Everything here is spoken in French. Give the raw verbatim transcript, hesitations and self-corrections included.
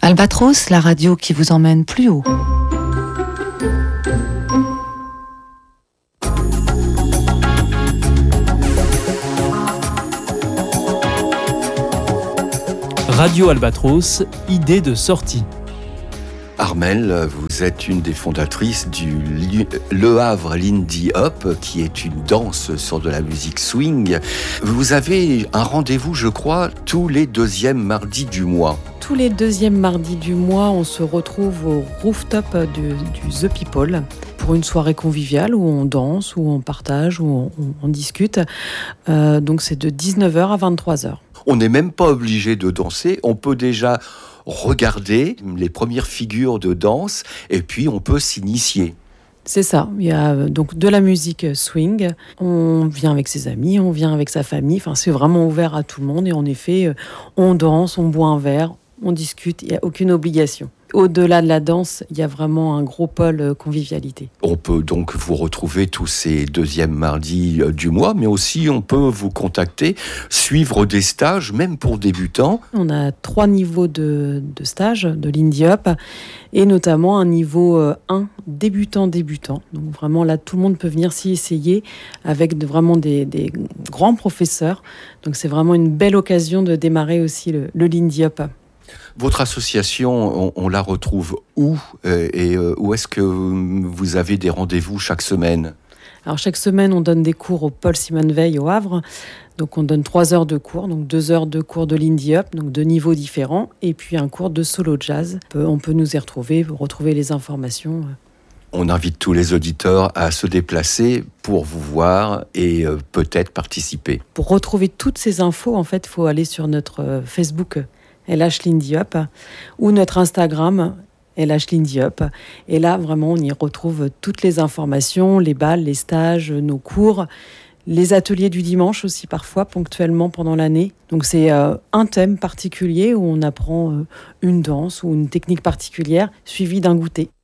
Albatros, la radio qui vous emmène plus haut. Radio Albatros, idée de sortie. Armelle, vous êtes une des fondatrices du Le Havre Lindy Hop, qui est une danse sur de la musique swing. Vous avez un rendez-vous, je crois, tous les deuxièmes mardis du mois. Tous les deuxièmes mardis du mois, on se retrouve au rooftop du, du The People pour une soirée conviviale où on danse, où on partage, où on, on, on discute. Euh, donc c'est de dix-neuf heures à vingt-trois heures. On n'est même pas obligé de danser, on peut déjà regarder les premières figures de danse et puis on peut s'initier. C'est ça, il y a donc de la musique swing, on vient avec ses amis, on vient avec sa famille, enfin, c'est vraiment ouvert à tout le monde et en effet, on danse, on boit un verre, on discute, il n'y a aucune obligation. Au-delà de la danse, il y a vraiment un gros pôle convivialité. On peut donc vous retrouver tous ces deuxièmes mardis du mois, mais aussi on peut vous contacter, suivre des stages, même pour débutants. On a trois niveaux de, de stage de Lindy Hop, et notamment un niveau un, débutant-débutant. Donc vraiment là, tout le monde peut venir s'y essayer avec de, vraiment des, des grands professeurs. Donc c'est vraiment une belle occasion de démarrer aussi le, le Lindy Hop. Votre association, on, on la retrouve où et euh, où est-ce que vous avez des rendez-vous chaque semaine ? Alors chaque semaine, on donne des cours au Paul Simon Veil au Havre. Donc on donne trois heures de cours, donc deux heures de cours de Lindy Hop, donc de niveaux différents, et puis un cours de solo jazz. On peut, on peut nous y retrouver, retrouver les informations. On invite tous les auditeurs à se déplacer pour vous voir et euh, peut-être participer. Pour retrouver toutes ces infos, en fait, il faut aller sur notre Facebook L H Lindy Hop ou notre Instagram L H Lindy Hop. Et là, vraiment, on y retrouve toutes les informations, les balles, les stages, nos cours, les ateliers du dimanche aussi parfois, ponctuellement pendant l'année. Donc c'est euh, un thème particulier où on apprend euh, une danse ou une technique particulière suivie d'un goûter.